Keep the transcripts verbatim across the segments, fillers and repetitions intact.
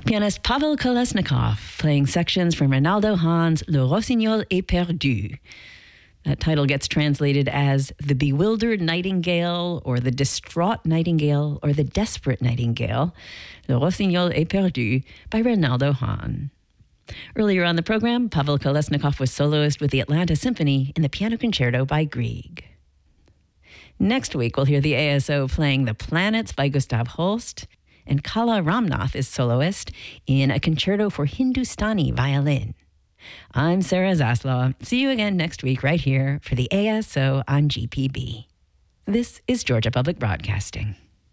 Pianist Pavel Kolesnikov playing sections from Reynaldo Hahn's Le Rossignol est perdu. That title gets translated as The Bewildered Nightingale, or The Distraught Nightingale, or The Desperate Nightingale, Le Rossignol est perdu by Reynaldo Hahn. Earlier on the program, Pavel Kolesnikov was soloist with the Atlanta Symphony in the Piano Concerto by Grieg. Next week, we'll hear the A S O playing The Planets by Gustav Holst, and Kala Ramnath is soloist in a concerto for Hindustani violin. I'm Sarah Zaslaw. See you again next week right here for the A S O on G P B. This is Georgia Public Broadcasting.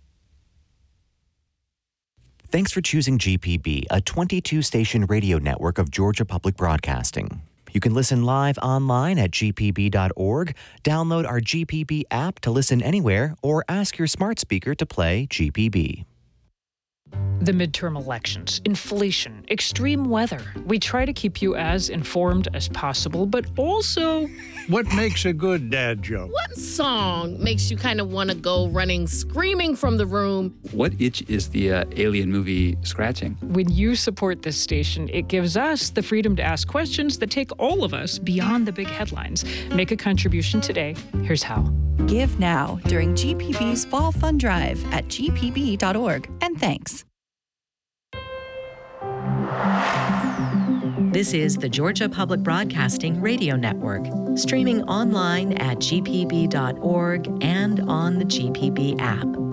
Thanks for choosing G P B, a twenty-two station radio network of Georgia Public Broadcasting. You can listen live online at g p b dot org, download our G P B app to listen anywhere, or ask your smart speaker to play G P B. The midterm elections, inflation, extreme weather. We try to keep you as informed as possible, but also... What makes a good dad joke? What song makes you kind of want to go running, screaming from the room? What itch is the uh, Alien movie scratching? When you support this station, it gives us the freedom to ask questions that take all of us beyond the big headlines. Make a contribution today. Here's how. Give now during G P B's Fall Fund Drive at g p b dot org. And thanks. This is the Georgia Public Broadcasting Radio Network, streaming online at g p b dot org and on the G P B app.